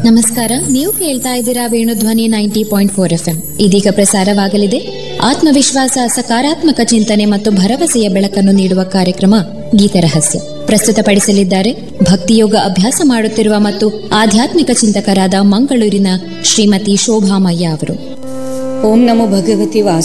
ನಮಸ್ಕಾರ, ನೀವು ಕೇಳ್ತಾ ಇದ್ದೀರಾ ವೇಣುಧ್ವನಿ 90.4 FM. ಇದೀಗ ಪ್ರಸಾರವಾಗಲಿದೆ ಆತ್ಮವಿಶ್ವಾಸ, ಸಕಾರಾತ್ಮಕ ಚಿಂತನೆ ಮತ್ತು ಭರವಸೆಯ ಬೆಳಕನ್ನು ನೀಡುವ ಕಾರ್ಯಕ್ರಮ ಗೀತರಹಸ್ಯ. ಪ್ರಸ್ತುತಪಡಿಸಲಿದ್ದಾರೆ ಭಕ್ತಿಯೋಗ ಅಭ್ಯಾಸ ಮಾಡುತ್ತಿರುವ ಮತ್ತು ಆಧ್ಯಾತ್ಮಿಕ ಚಿಂತಕರಾದ ಮಂಗಳೂರಿನ ಶ್ರೀಮತಿ ಶೋಭಾಮಯ್ಯ ಅವರು. ಓಂ ನಮೋ ಭಗವತಿ ವಾಸ